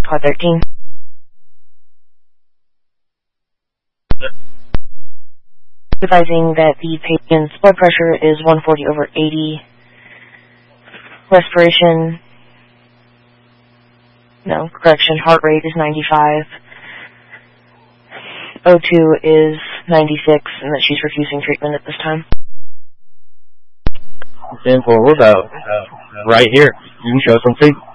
Code 13. Advising that the patient's blood pressure is 140/80. Respiration, no, correction, heart rate is 95. O2 is 96, and that she's refusing treatment at this time. Stand forward, right here. You can show some feet.